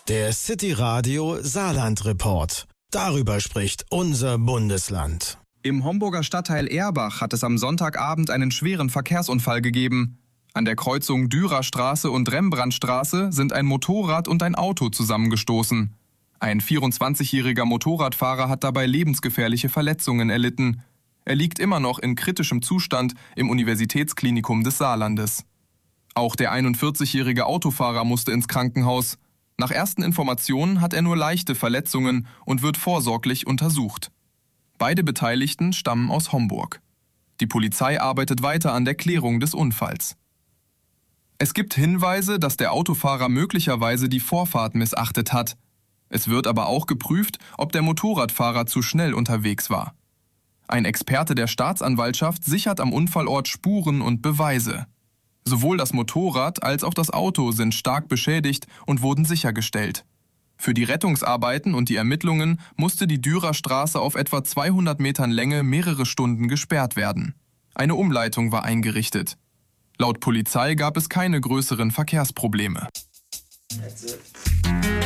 Der City Radio Saarland Report. Darüber spricht unser Bundesland. Im Homburger Stadtteil Erbach hat es am Sonntagabend einen schweren Verkehrsunfall gegeben. An der Kreuzung Dürerstraße und Rembrandtstraße sind ein Motorrad und ein Auto zusammengestoßen. Ein 24-jähriger Motorradfahrer hat dabei lebensgefährliche Verletzungen erlitten. Er liegt immer noch in kritischem Zustand im Universitätsklinikum des Saarlandes. Auch der 41-jährige Autofahrer musste ins Krankenhaus. Nach ersten Informationen hat er nur leichte Verletzungen und wird vorsorglich untersucht. Beide Beteiligten stammen aus Homburg. Die Polizei arbeitet weiter an der Klärung des Unfalls. Es gibt Hinweise, dass der Autofahrer möglicherweise die Vorfahrt missachtet hat. Es wird aber auch geprüft, ob der Motorradfahrer zu schnell unterwegs war. Ein Experte der Staatsanwaltschaft sichert am Unfallort Spuren und Beweise. Sowohl das Motorrad als auch das Auto sind stark beschädigt und wurden sichergestellt. Für die Rettungsarbeiten und die Ermittlungen musste die Dürerstraße auf etwa 200 Metern Länge mehrere Stunden gesperrt werden. Eine Umleitung war eingerichtet. Laut Polizei gab es keine größeren Verkehrsprobleme.